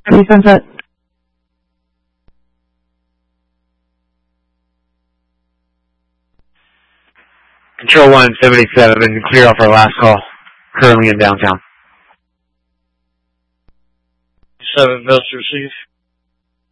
Ready, sunset. Control 177, clear off our last call. Currently in downtown. 7 bells to receive.